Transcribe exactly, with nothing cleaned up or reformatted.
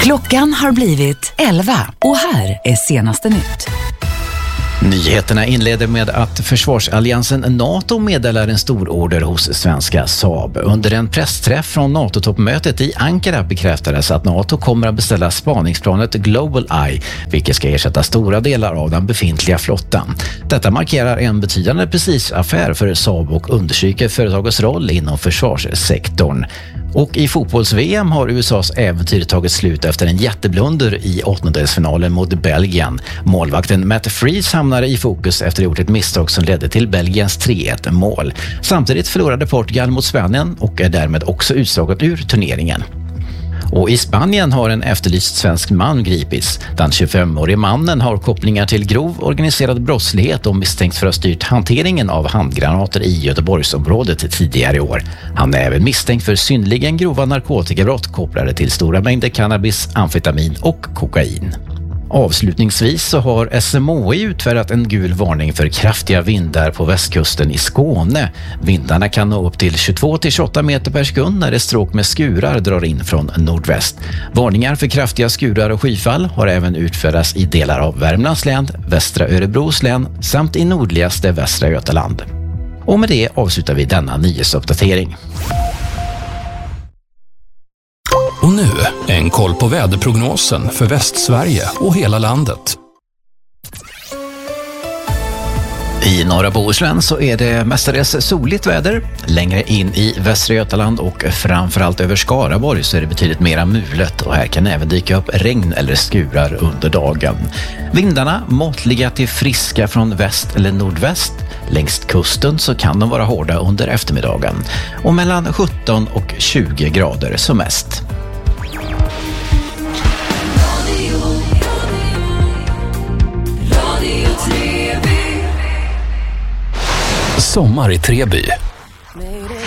Klockan har blivit elva och här är senaste nytt. Nyheterna inleder med att försvarsalliansen NATO meddelar en stor order hos svenska Saab. Under en pressträff från NATO-toppmötet i Ankara bekräftades att NATO kommer att beställa spaningsplanet Global Eye, vilket ska ersätta stora delar av den befintliga flottan. Detta markerar en betydande prestigeaffär för Saab och understryker företagets roll inom försvarssektorn. Och i fotbolls-V M har U S A:s äventyr tagit slut efter en jätteblunder i åttondelsfinalen mot Belgien. Målvakten Matt Freese hamnade i fokus efter att ha gjort ett misstag som ledde till Belgiens tre ett mål. Samtidigt förlorade Portugal mot Spanien och är därmed också utslaget ur turneringen. Och i Spanien har en efterlyst svensk man gripits. Den tjugofemårige mannen har kopplingar till grov organiserad brottslighet och misstänks för att ha styrt hanteringen av handgranater i Göteborgsområdet tidigare i år. Han är även misstänkt för synnerligen grova narkotikabrott kopplade till stora mängder cannabis, amfetamin och kokain. Avslutningsvis så har S M H I utfärdat en gul varning för kraftiga vindar på västkusten i Skåne. Vindarna kan nå upp till tjugotvå till tjugoåtta meter per sekund när det stråk med skurar drar in från nordväst. Varningar för kraftiga skurar och skyfall har även utfärdats i delar av Värmlands län, västra Örebros län samt i nordligaste Västra Götaland. Och med det avslutar vi denna nyhetsuppdatering. Och nu en koll på väderprognosen för Västsverige och hela landet. I norra Bohuslän så är det mestadels soligt väder. Längre in i Västra Götaland och framförallt över Skaraborg så är det betydligt mera mulet och här kan även dyka upp regn eller skurar under dagen. Vindarna måttliga till friska från väst eller nordväst. Längs kusten så kan de vara hårda under eftermiddagen och mellan sjutton och tjugo grader som mest. Sommar i Treby.